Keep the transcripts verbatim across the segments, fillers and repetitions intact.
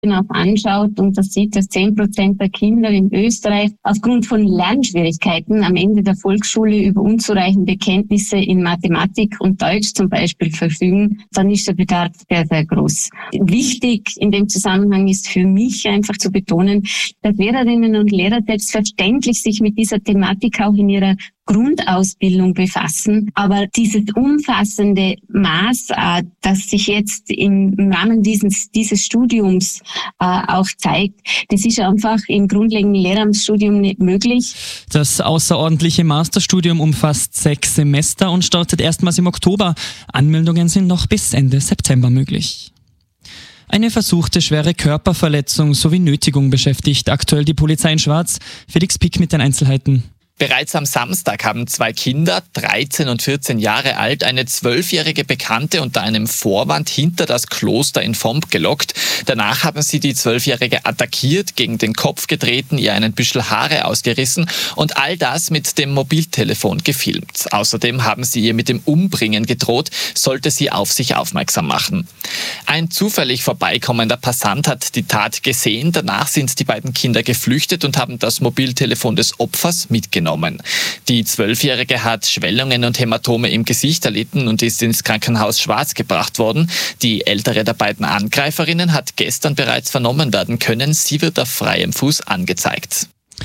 genau anschaut und das sieht, dass zehn Prozent der Kinder in Österreich aufgrund von Lernschwierigkeiten am Ende der Volksschule über unzureichende Kenntnisse in Mathematik und Deutsch zum Beispiel verfügen, dann ist der Bedarf sehr, sehr groß. Wichtig in dem Zusammenhang ist für mich einfach zu betonen, dass Lehrerinnen und Lehrer selbstverständlich sich mit dieser Thematik auch in ihrer Grundausbildung befassen. Aber dieses umfassende Maß, äh, das sich jetzt im Rahmen dieses, dieses Studiums äh, auch zeigt, das ist einfach im grundlegenden Lehramtsstudium nicht möglich. Das außerordentliche Masterstudium umfasst sechs Semester und startet erstmals im Oktober. Anmeldungen sind noch bis Ende September möglich. Eine versuchte schwere Körperverletzung sowie Nötigung beschäftigt aktuell die Polizei in Schwarz. Felix Pick mit den Einzelheiten. Bereits am Samstag haben zwei Kinder, dreizehn und vierzehn Jahre alt, eine zwölfjährige Bekannte unter einem Vorwand hinter das Kloster in Vomp gelockt. Danach haben sie die zwölfjährige attackiert, gegen den Kopf getreten, ihr einen Büschel Haare ausgerissen und all das mit dem Mobiltelefon gefilmt. Außerdem haben sie ihr mit dem Umbringen gedroht, sollte sie auf sich aufmerksam machen. Ein zufällig vorbeikommender Passant hat die Tat gesehen. Danach sind die beiden Kinder geflüchtet und haben das Mobiltelefon des Opfers mitgenommen. Die Zwölfjährige hat Schwellungen und Hämatome im Gesicht erlitten und ist ins Krankenhaus Schwarz gebracht worden. Die ältere der beiden Angreiferinnen hat gestern bereits vernommen werden können. Sie wird auf freiem Fuß angezeigt.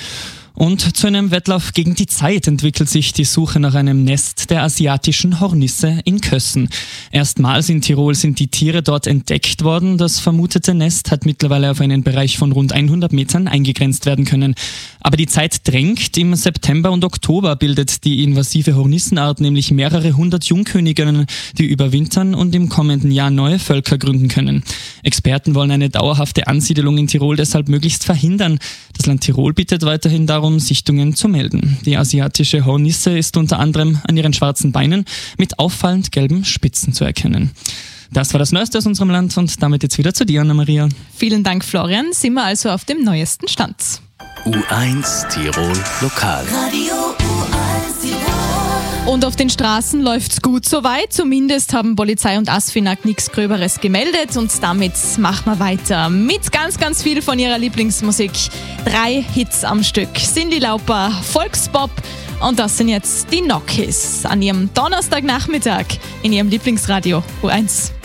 Und zu einem Wettlauf gegen die Zeit entwickelt sich die Suche nach einem Nest der asiatischen Hornisse in Kössen. Erstmals in Tirol sind die Tiere dort entdeckt worden. Das vermutete Nest hat mittlerweile auf einen Bereich von rund hundert Metern eingegrenzt werden können. Aber die Zeit drängt. Im September und Oktober bildet die invasive Hornissenart nämlich mehrere hundert Jungköniginnen, die überwintern und im kommenden Jahr neue Völker gründen können. Experten wollen eine dauerhafte Ansiedelung in Tirol deshalb möglichst verhindern. Das Land Tirol bittet weiterhin darum, Sichtungen zu melden. Die asiatische Hornisse ist unter anderem an ihren schwarzen Beinen mit auffallend gelben Spitzen zu erkennen. Das war das Neueste aus unserem Land und damit jetzt wieder zu dir, Anna-Maria. Vielen Dank, Florian. Sind wir also auf dem neuesten Stand. U eins Tirol Lokal. Radio U eins Tirol. Und auf den Straßen läuft's gut soweit. Zumindest haben Polizei und ASFINAG nichts Gröberes gemeldet. Und damit machen wir weiter mit ganz, ganz viel von ihrer Lieblingsmusik. Drei Hits am Stück. Cyndi Lauper, Volkspop und das sind jetzt die Nokis an ihrem Donnerstagnachmittag in ihrem Lieblingsradio U eins.